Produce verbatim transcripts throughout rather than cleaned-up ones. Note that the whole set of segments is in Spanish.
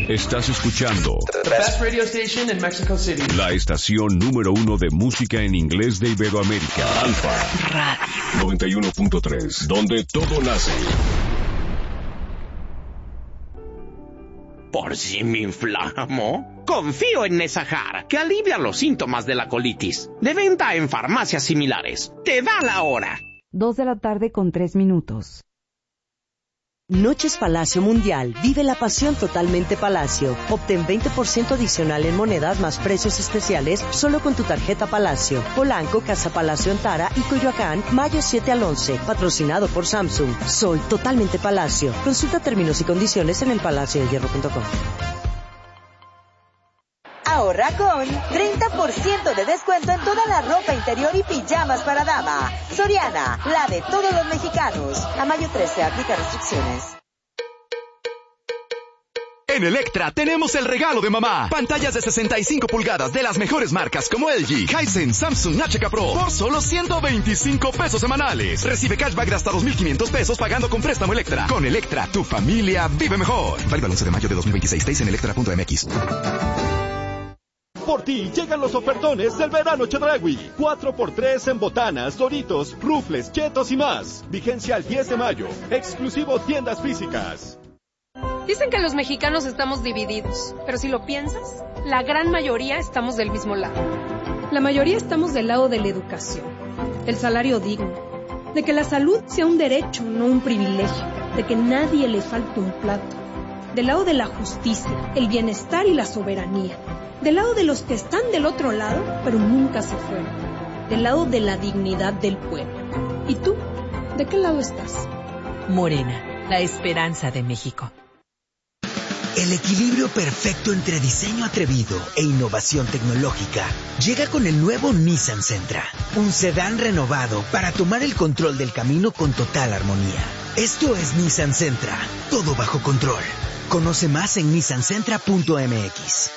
Estás escuchando The best radio station in Mexico City. La estación número uno de música en inglés de Iberoamérica. Alfa Radio noventa y uno punto tres, donde todo nace. ¿Por si me inflamo? Confío en Nesajar, que alivia los síntomas de la colitis. De venta en farmacias similares. Te da la hora. Dos de la tarde con tres minutos. Noches Palacio Mundial. Vive la pasión totalmente Palacio. Obtén veinte por ciento adicional en monedas más precios especiales solo con tu tarjeta Palacio. Polanco, Casa Palacio en Tara y Coyoacán, mayo siete al once. Patrocinado por Samsung. Soy totalmente Palacio. Consulta términos y condiciones en el palacio de hierro punto com. Ahorra con treinta por ciento de descuento en toda la ropa interior y pijamas para dama. Soriana, la de todos los mexicanos. A mayo trece, aplica restricciones. En Electra tenemos el regalo de mamá. Pantallas de sesenta y cinco pulgadas de las mejores marcas como L G, Hisense, Samsung, H K Pro por solo ciento veinticinco pesos semanales. Recibe cashback de hasta dos mil quinientos pesos pagando con préstamo Electra. Con Electra, tu familia vive mejor. Válido el once de mayo de dos mil veintiséis. Seis en electra punto m x. Por ti llegan los ofertones del verano Chedraui. cuatro por tres en botanas, doritos, rufles, chetos y más. Vigencia al diez de mayo. Exclusivo tiendas físicas. Dicen que los mexicanos estamos divididos, pero si lo piensas, la gran mayoría estamos del mismo lado. La mayoría estamos del lado de la educación, del salario digno, de que la salud sea un derecho, no un privilegio, de que nadie le falte un plato, del lado de la justicia, el bienestar y la soberanía, del lado de los que están del otro lado, pero nunca se fueron, del lado de la dignidad del pueblo. ¿Y tú? ¿De qué lado estás? Morena, la esperanza de México. El equilibrio perfecto entre diseño atrevido e innovación tecnológica llega con el nuevo Nissan Sentra, un sedán renovado para tomar el control del camino con total armonía. Esto es Nissan Sentra, todo bajo control. Conoce más en nissan sentra punto m x.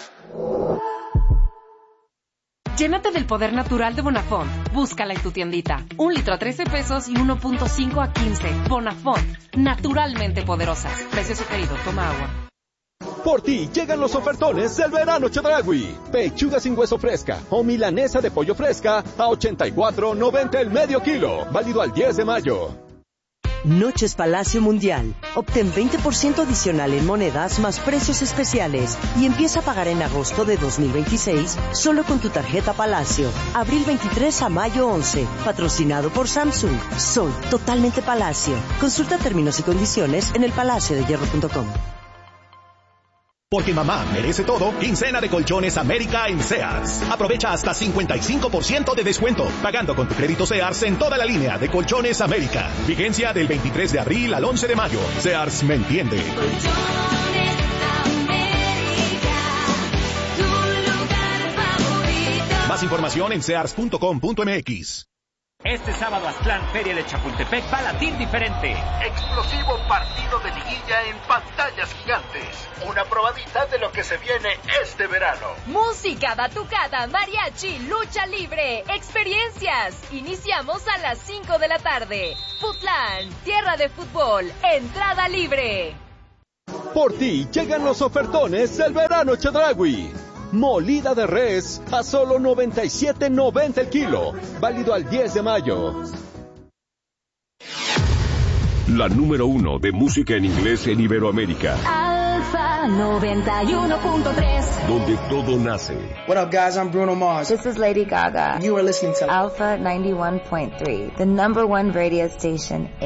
Llénate del poder natural de Bonafont. Búscala en tu tiendita. Un litro a trece pesos y uno punto cinco a quince. Bonafont. Naturalmente poderosas. Precio sugerido. Toma agua. Por ti llegan los ofertones del verano Chedraui. Pechuga sin hueso fresca o milanesa de pollo fresca a ochenta y cuatro noventa el medio kilo. Válido al diez de mayo. Noches Palacio Mundial. Obtén veinte por ciento adicional en monedas más precios especiales y empieza a pagar en agosto de dos mil veintiséis solo con tu tarjeta Palacio. Abril veintitrés a mayo once. Patrocinado por Samsung. Soy totalmente Palacio. Consulta términos y condiciones en el palacio de hierro punto com. Porque mamá merece todo, quincena de Colchones América en Sears. Aprovecha hasta cincuenta y cinco por ciento de descuento, pagando con tu crédito Sears en toda la línea de Colchones América. Vigencia del veintitrés de abril al once de mayo. Sears me entiende. Colchones América, tu lugar favorito. Más información en sears punto com punto m x. Este sábado Aztlán, Feria de Chapultepec, va a latir diferente. Explosivo partido de liguilla en pantallas gigantes. Una probadita de lo que se viene este verano. Música, batucada, mariachi, lucha libre, experiencias. Iniciamos a las cinco de la tarde. Futlán, tierra de fútbol, entrada libre. Por ti llegan los ofertones del verano Chedraui. Molida de res a solo noventa y siete noventa el kilo. Válido al diez de mayo. La número uno de música en inglés en Iberoamérica. Alfa noventa y uno punto tres. Donde todo nace. What up, guys? I'm Bruno Mars. This is Lady Gaga. You are listening to Alpha ninety-one point three, the number one radio station